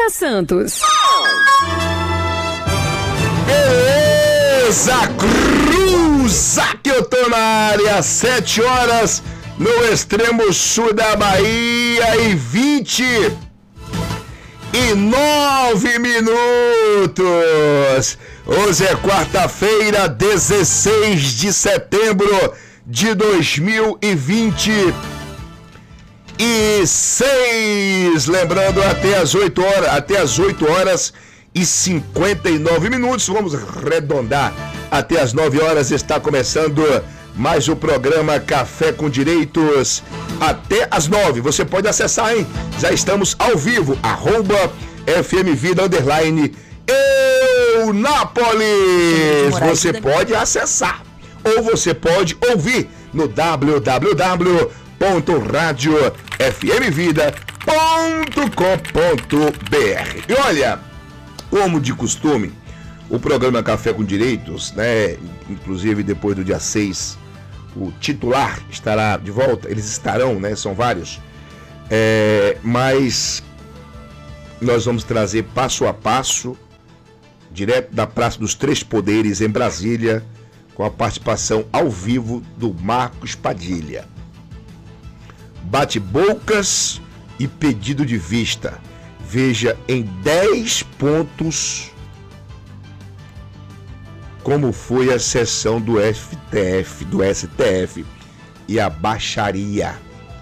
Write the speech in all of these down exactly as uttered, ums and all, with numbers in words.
Regina Santos. Beleza, cruza que eu tô na área, sete horas no extremo sul da Bahia e vinte e nove minutos. Hoje é quarta-feira, dezesseis de setembro de dois mil e vinte e seis. Lembrando, até as oito horas, até as oito horas e cinquenta e nove minutos, vamos arredondar até as nove horas, está começando mais o programa Café com Direitos, até as nove, você pode acessar, hein? Já estamos ao vivo, arroba F M Vida, underline, Eunápolis, você pode acessar, ou você pode ouvir no w w w ponto rádio f m vida ponto com ponto b r. E olha, como de costume, o programa Café com Direitos, né, inclusive depois do dia seis, o titular estará de volta, eles estarão, né, são vários, é, mas nós vamos trazer passo a passo, direto da Praça dos Três Poderes, em Brasília, com a participação ao vivo do Marcos Padilha. Bate-bocas e pedido de vista. Veja em dez pontos como foi a sessão do S T F, do S T F e a baixaria.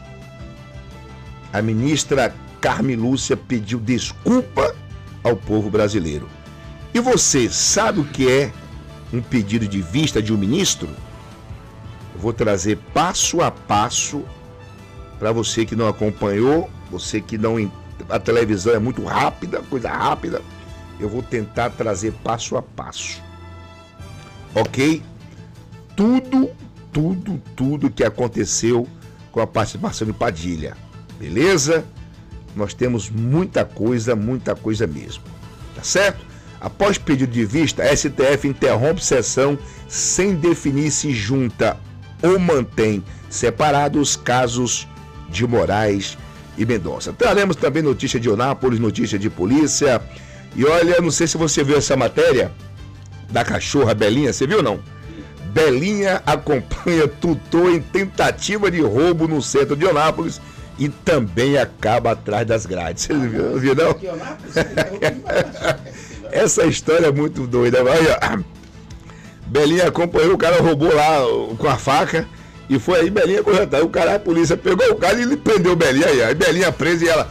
A ministra Carmen Lúcia pediu desculpa ao povo brasileiro. E você sabe o que é um pedido de vista de um ministro? Eu vou trazer passo a passo para você que não acompanhou, você que não entendeu. A televisão é muito rápida, coisa rápida. Eu vou tentar trazer passo a passo. Ok? Tudo, tudo, tudo que aconteceu com a participação de Padilha. Beleza? Nós temos muita coisa, muita coisa mesmo. Tá certo? Após pedido de vista, a S T F interrompe sessão sem definir se junta ou mantém separados os casos de Moraes e Mendonça. Traremos também notícia de Eunápolis, notícia de polícia. E olha, não sei se você viu essa matéria da cachorra Belinha, você viu ou não? Belinha acompanha tutor em tentativa de roubo no centro de Eunápolis e também acaba atrás das grades. Você viu, viu não? Essa história é muito doida. Belinha acompanhou, o cara roubou lá com a faca. E foi aí, Belinha correu atrás. O cara, a polícia pegou o cara e ele prendeu Belinha aí. Aí Belinha presa e ela...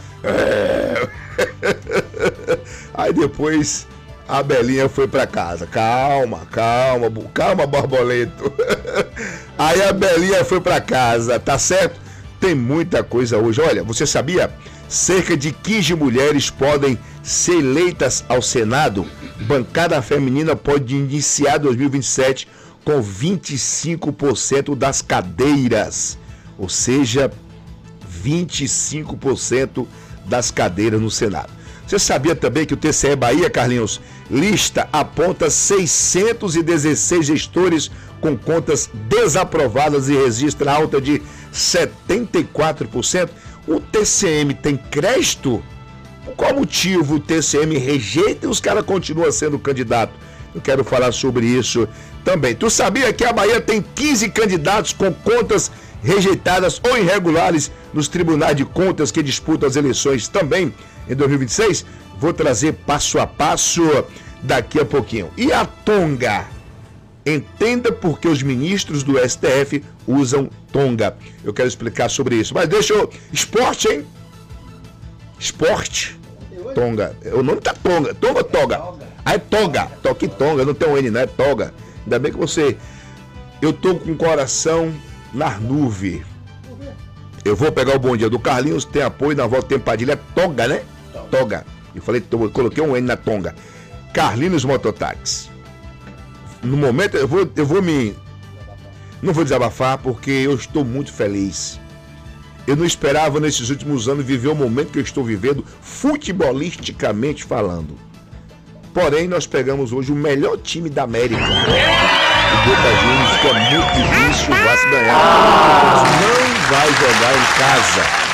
Aí depois a Belinha foi pra casa. Calma, calma, calma, Borboleto. Aí a Belinha foi pra casa, tá certo? Tem muita coisa hoje. Olha, você sabia? Cerca de quinze mulheres podem ser eleitas ao Senado. Bancada feminina pode iniciar dois mil e vinte e sete com vinte e cinco por cento das cadeiras, ou seja, vinte e cinco por cento das cadeiras no Senado. Você sabia também que o T C E Bahia, Carlinhos, lista aponta seiscentos e dezesseis gestores com contas desaprovadas e registra alta de setenta e quatro por cento? O T C M tem crédito? Por qual motivo o T C M rejeita e os caras continuam sendo candidato? Eu quero falar sobre isso também. Tu sabia que a Bahia tem quinze candidatos com contas rejeitadas ou irregulares nos tribunais de contas que disputam as eleições também em dois mil e vinte e seis? Vou trazer passo a passo daqui a pouquinho. E a tonga? Entenda por que os ministros do S T F usam tonga. Eu quero explicar sobre isso. Mas deixa eu... Esporte, hein? Esporte. Tonga. O nome tá tonga. Tonga ou toga? Ah, é toga. Toque tonga. Não tem um N, não. É toga. Ainda bem que você... Eu tô com o coração nas nuvens. Eu vou pegar o bom dia do Carlinhos. Tem apoio na volta. Tem Padilha. É toga, né? Toga. Eu falei, eu coloquei um N na tonga. Carlinhos Mototáxi. No momento, eu vou, eu vou me... Não vou desabafar, porque eu estou muito feliz. Eu não esperava, nesses últimos anos, viver o momento que eu estou vivendo, futebolisticamente falando. Porém, nós pegamos hoje o melhor time da América. O Boca Juniors, que é muito difícil, vai se ganhar. Não vai jogar em casa.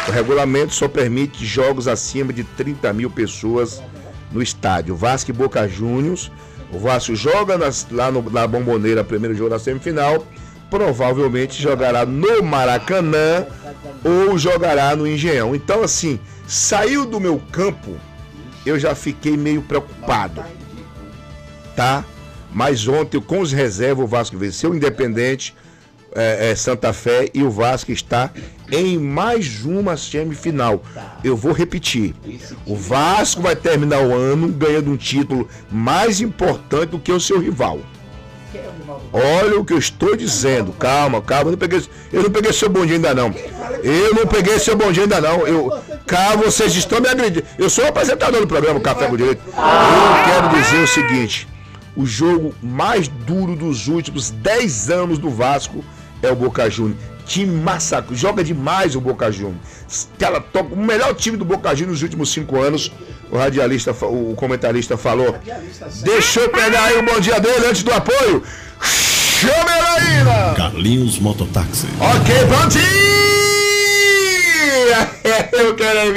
O regulamento só permite jogos acima de trinta mil pessoas no estádio. Vasco e Boca Juniors. O Vasco joga nas, lá no, na Bomboneira, primeiro jogo da semifinal. Provavelmente jogará no Maracanã ou jogará no Engenhão. Então, assim, saiu do meu campo, eu já fiquei meio preocupado, tá? Mas ontem, com os reservas, o Vasco venceu o Independente, é, é, Santa Fé, e o Vasco está em mais uma semifinal. Eu vou repetir, o Vasco vai terminar o ano ganhando um título mais importante do que o seu rival. Olha o que eu estou dizendo. Calma, calma, eu não peguei, eu não peguei seu bondinho ainda não. Eu não peguei seu bondinho ainda não. Eu, calma, vocês estão me agredindo. Eu sou o apresentador do programa Café com Direito. Eu quero dizer o seguinte: o jogo mais duro dos últimos dez anos do Vasco é o Boca Juniors. Time massacre, joga demais o Boca Juniors. Ela toca o melhor time do Boca Juniors nos últimos cinco anos. O radialista, o comentarista falou. Deixa eu pegar aí o bom dia dele antes do apoio. Chama ele aí, Carlinhos Mototáxi. Ok, bom dia! Eu quero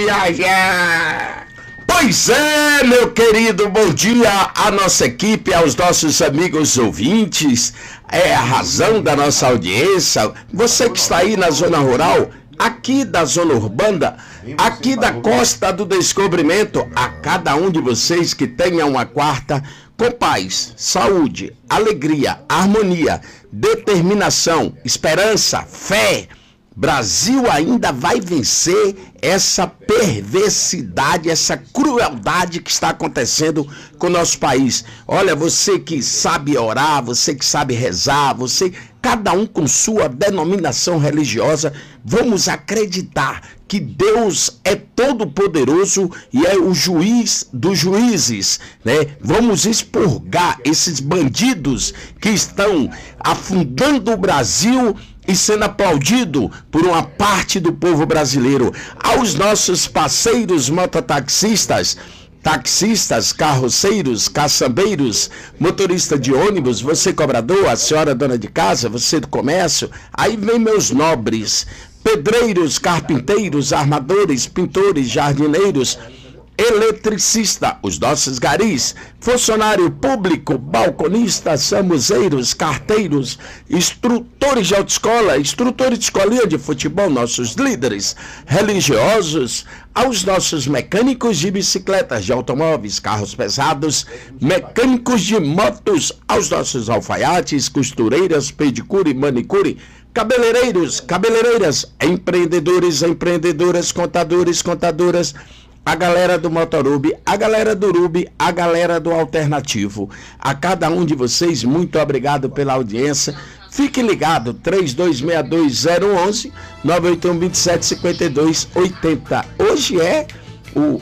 viajar. Pois é, meu querido, bom dia à nossa equipe, aos nossos amigos ouvintes, é a razão da nossa audiência, você que está aí na zona rural, aqui da zona urbana, aqui da Costa do Descobrimento, a cada um de vocês que tenha uma quarta com paz, saúde, alegria, harmonia, determinação, esperança, fé. Brasil ainda vai vencer essa perversidade, essa crueldade que está acontecendo com o nosso país. Olha, você que sabe orar, você que sabe rezar, você, cada um com sua denominação religiosa, vamos acreditar que Deus é todo poderoso e é o juiz dos juízes, né? Vamos expurgar esses bandidos que estão afundando o Brasil e sendo aplaudido por uma parte do povo brasileiro. Aos nossos parceiros mototaxistas, taxistas, carroceiros, caçambeiros, motorista de ônibus, você cobrador, a senhora dona de casa, você do comércio, aí vem meus nobres, pedreiros, carpinteiros, armadores, pintores, jardineiros, eletricista, os nossos garis, funcionário público, balconistas, samuzeiros, carteiros, instrutores de autoescola, instrutores de escolinha de futebol, nossos líderes religiosos, aos nossos mecânicos de bicicletas, de automóveis, carros pesados, mecânicos de motos, aos nossos alfaiates, costureiras, pedicure, manicure, cabeleireiros, cabeleireiras, empreendedores, empreendedoras, contadores, contadoras, a galera do Motorub, a galera do Rubi, a galera do Alternativo. A cada um de vocês, muito obrigado pela audiência. Fique ligado, três dois seis dois zero um um, nove oito um, dois sete cinco dois oito zero. Hoje é o...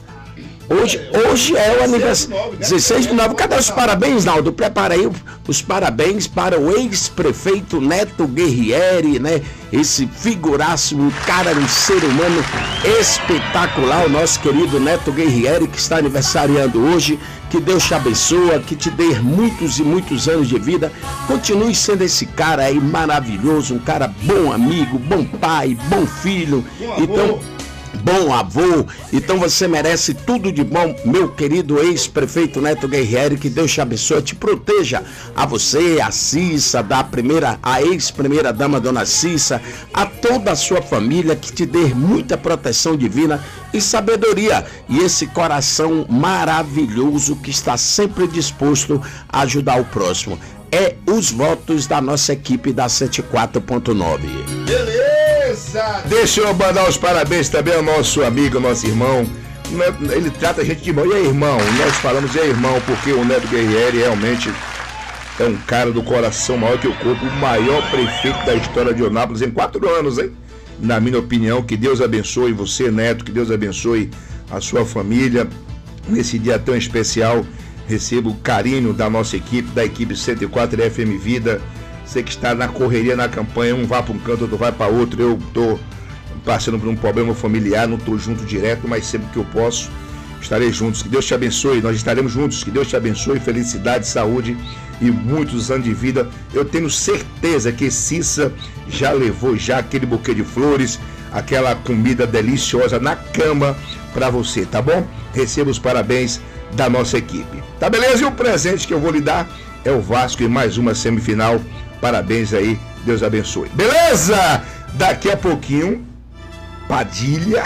Hoje, hoje é o aniversário, dezesseis de nove. Cadê os parabéns, Naldo? Prepara aí os parabéns para o ex-prefeito Neto Guerrieri, né? Esse figuraço, um cara, um ser humano espetacular, o nosso querido Neto Guerrieri, que está aniversariando hoje. Que Deus te abençoe, que te dê muitos e muitos anos de vida. Continue sendo esse cara aí maravilhoso, um cara bom amigo, bom pai, bom filho. Então... bom avô, então você merece tudo de bom, meu querido ex-prefeito Neto Guerrieri, que Deus te abençoe, te proteja, a você, a Cissa, da primeira, a ex-primeira dama Dona Cissa, a toda a sua família, que te dê muita proteção divina e sabedoria, e esse coração maravilhoso que está sempre disposto a ajudar o próximo. É os votos da nossa equipe da cento e quatro ponto nove. Beleza! Deixa eu mandar os parabéns também ao nosso amigo, nosso irmão. Ele trata a gente de irmão. E aí, irmão? Nós falamos e aí, irmão, porque o Neto Guerrieri realmente é um cara do coração maior que o corpo, o maior prefeito da história de Eunápolis em quatro anos, hein? Na minha opinião, que Deus abençoe você, Neto, que Deus abençoe a sua família. Nesse dia tão especial, recebo o carinho da nossa equipe, da equipe cento e quatro F M Vida. Você que está na correria, na campanha, um vai para um canto, outro vai para outro. Eu estou passando por um problema familiar, não estou junto direto, mas sempre que eu posso, estarei juntos. Que Deus te abençoe, nós estaremos juntos. Que Deus te abençoe, felicidade, saúde e muitos anos de vida. Eu tenho certeza que Cissa já levou já aquele buquê de flores, aquela comida deliciosa na cama para você, tá bom? Receba os parabéns da nossa equipe. Tá beleza? E o presente que eu vou lhe dar é o Vasco em mais uma semifinal. Parabéns aí, Deus abençoe. Beleza? Daqui a pouquinho, Padilha,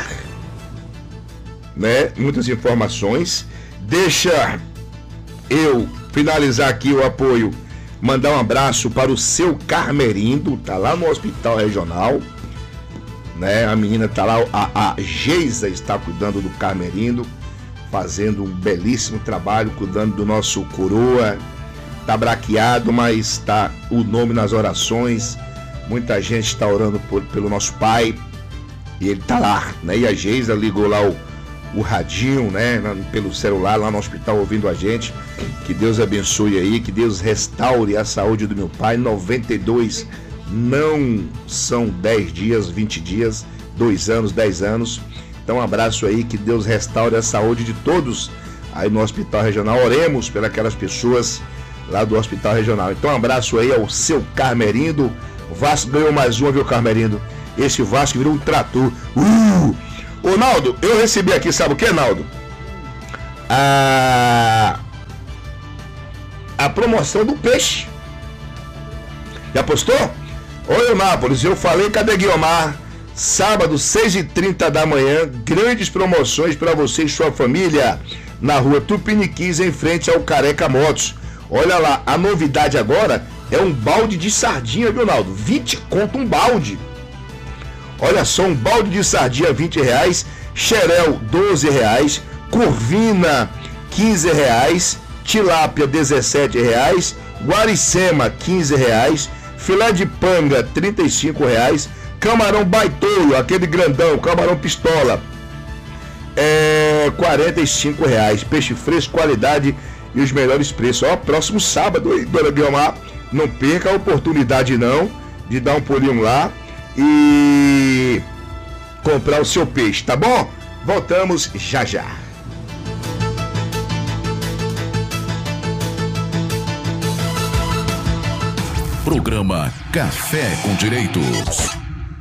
né? Muitas informações. Deixa eu finalizar aqui o apoio, mandar um abraço para o seu Carmerindo, tá lá no Hospital Regional, né? A menina tá lá, a, a Geisa está cuidando do Carmerindo, fazendo um belíssimo trabalho, cuidando do nosso coroa. Tá braqueado, mas tá o nome nas orações. Muita gente está orando por, pelo nosso pai, e ele tá lá, né? E a Geisa ligou lá o, o radinho, né? Pelo celular lá no hospital ouvindo a gente. Que Deus abençoe aí, que Deus restaure a saúde do meu pai. noventa e dois não são dez dias, vinte dias, dois anos, dez anos. Então um abraço aí, que Deus restaure a saúde de todos aí no Hospital Regional. Oremos pelas aquelas pessoas lá do Hospital Regional. Então um abraço aí ao seu Carmerindo. O Vasco ganhou mais uma, viu, Carmerindo? Esse Vasco virou um trator. Uh! Ô, Naldo, eu recebi aqui, sabe o que, Naldo? A... a promoção do peixe. Já postou? Oi, Nápoles, eu falei, cadê Guiomar? Sábado, seis e trinta da manhã, grandes promoções para você e sua família, na rua Tupiniquins, em frente ao Careca Motos. Olha lá, a novidade agora é um balde de sardinha, viu, Naldo? vinte conto um balde. Olha só, um balde de sardinha, vinte reais. Xerel, doze reais. Curvina, quinze reais. Tilápia, dezessete reais. Guaricema, quinze reais. Filé de panga, trinta e cinco reais. Camarão baitoio, aquele grandão, camarão pistola, é quarenta e cinco reais. Peixe fresco, qualidade e os melhores preços. Ó, próximo sábado, hein, dona Guiomar? Não perca a oportunidade não de dar um pulinho lá e comprar o seu peixe, tá bom? Voltamos já já. Programa Café com Direitos.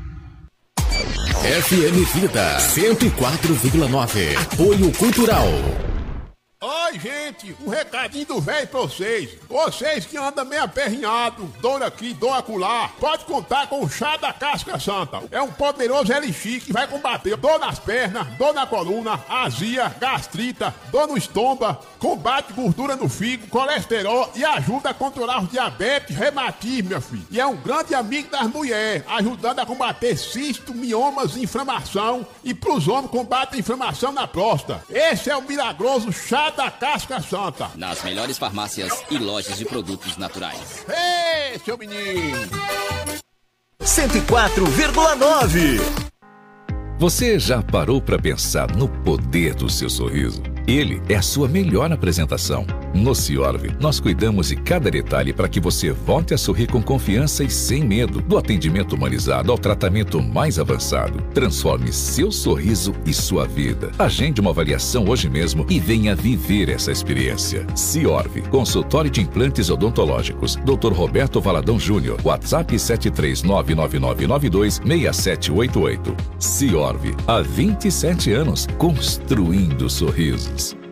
F M Vida cento e quatro vírgula nove. Apoio Cultural. Oi, gente, um recadinho do velho pra vocês. Vocês que andam meio aperrinhado, dor aqui, dor acolá, pode contar com o chá da casca santa. É um poderoso elixir que vai combater dor nas pernas, dor na coluna, azia, gastrita, dor no estômago, combate gordura no fígado, colesterol e ajuda a controlar os diabetes, reumatismo, meu filho. E é um grande amigo das mulheres, ajudando a combater cisto, miomas, inflamação, e pros homens combate a inflamação na próstata. Esse é o milagroso chá da casca santa. Nas melhores farmácias e lojas de produtos naturais. Ei, seu menino! cento e quatro vírgula nove. Você já parou para pensar no poder do seu sorriso? Ele é a sua melhor apresentação. No Ciorv, nós cuidamos de cada detalhe para que você volte a sorrir com confiança e sem medo. Do atendimento humanizado ao tratamento mais avançado. Transforme seu sorriso e sua vida. Agende uma avaliação hoje mesmo e venha viver essa experiência. Ciorv, consultório de implantes odontológicos. doutor Roberto Valadão Júnior. WhatsApp sete três nove nove nove nove dois seis sete oito oito. Ciorv, há vinte e sete anos, construindo sorrisos.